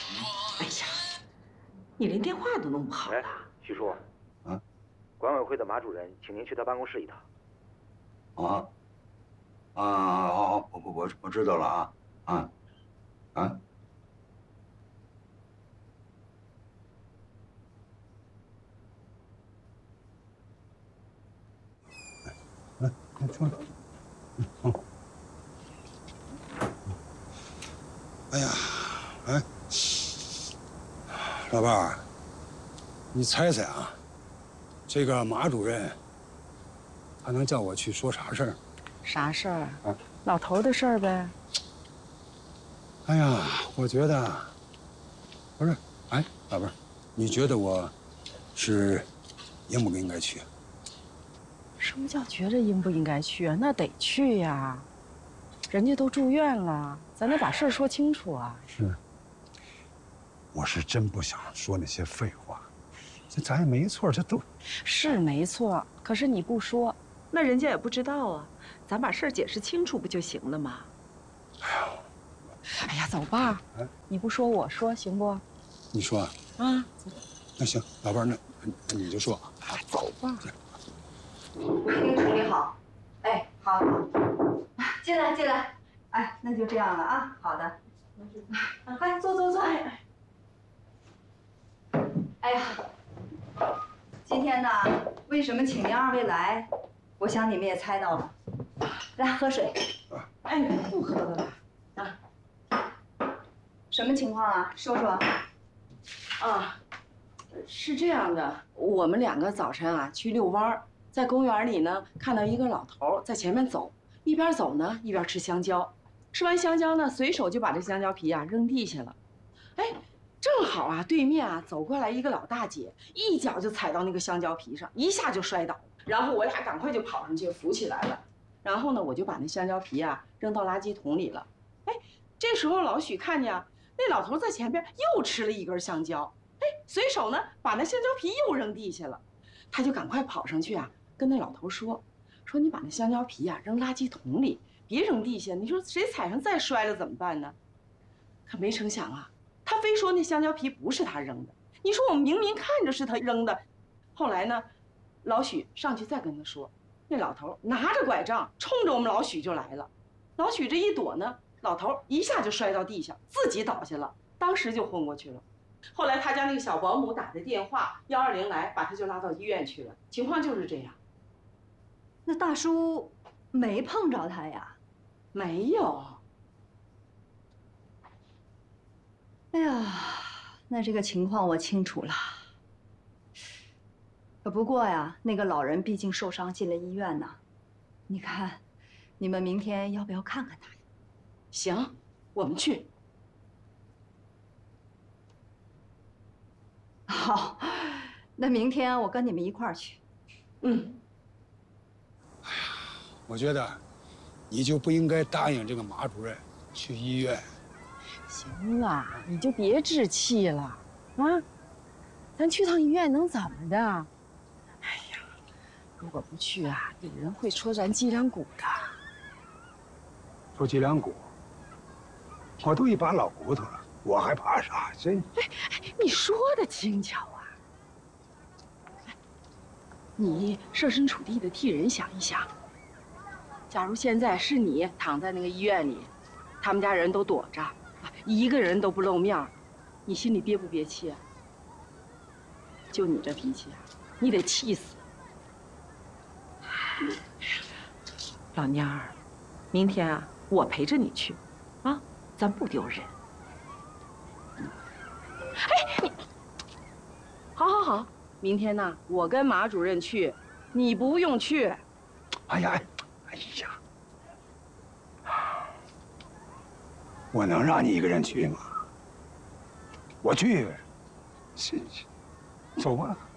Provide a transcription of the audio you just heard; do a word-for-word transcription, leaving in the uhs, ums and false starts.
哎呀，你连电话都弄不好了。 徐叔， 啊， 管委会的马主任请您去他办公室一趟。 啊，啊，好，我我我我知道了啊，啊，啊。来，来，出来。嗯。哎呀，哎，老伴儿，你猜猜啊，这个马主任，他能叫我去说啥事儿？ 啥事儿？ 啊， 老头的事儿呗。 哎呀，我觉得，不是，哎，老伴儿，你觉得我是应不应该去？ 什么叫觉着应不应该去啊？那得去呀，人家都住院了，咱得把事儿说清楚啊。 是，我是真不想说那些废话，这咱也没错，这都是没错。可是你不说， 那人家也不知道啊，咱把事儿解释清楚不就行了吗？ 哎呀，哎呀，走吧， 哎， 你不说我说行不？ 你说啊？ 啊， 那行，老伴儿，那那你就说啊。 走吧。 我已经处理好。哎，好，好，进来，进来。哎，那就这样了啊。好的。快坐坐坐。哎，哎呀，今天呢，为什么请您二位来？我想你们也猜到了。来，喝水。 哎，不喝了吧？ 啊。什么情况啊？说说。 啊，是这样的，我们两个早晨啊去遛弯儿，在公园里呢看到一个老头在前面走，一边走呢一边吃香蕉，吃完香蕉呢随手就把这香蕉皮啊扔地下了。哎，正好啊对面啊走过来一个老大姐，一脚就踩到那个香蕉皮上，一下就摔倒了。然后我俩赶快就跑上去扶起来了，然后呢我就把那香蕉皮啊扔到垃圾桶里了。哎，这时候老许看见啊。那老头在前边又吃了一根香蕉，哎，随手呢把那香蕉皮又扔地下了，他就赶快跑上去啊，跟那老头说：“说你把那香蕉皮啊扔垃圾桶里，别扔地下。你说谁踩上再摔了怎么办呢？”可没成想啊，他非说那香蕉皮不是他扔的。你说我们明明看着是他扔的。后来呢，老许上去再跟他说，那老头拿着拐杖冲着我们老许就来了。老许这一躲呢。老头一下就摔到地下，自己倒下了，当时就昏过去了。后来他家那个小保姆打的电话，幺二零来把他就拉到医院去了。情况就是这样。 那大叔没碰着他呀？ 没有。 哎呀，那这个情况我清楚了。不过呀，那个老人毕竟受伤进了医院呢。你看，你们明天要不要看看他呀？ 行，我们去。 好，那明天我跟你们一块儿去。 嗯。 哎呀，我觉得你就不应该答应这个马主任去医院。 行了，你就别置气了啊！咱去趟医院能怎么的？哎呀，如果不去啊，有人会说咱脊梁骨的。 说脊梁骨？我都一把老骨头了，我还怕啥？真…… 哎哎，你说的轻巧啊！你设身处地的替人想一想，假如现在是你躺在那个医院里，他们家人都躲着，一个人都不露面，你心里憋不憋气啊？就你这脾气啊，你得气死！ 老蔫儿，明天啊，我陪着你去，啊。咱不丢人。 哎，你，好，好，好，明天呢，我跟马主任去，你不用去。 哎呀，哎呀，我能让你一个人去吗？我去，是是，走吧。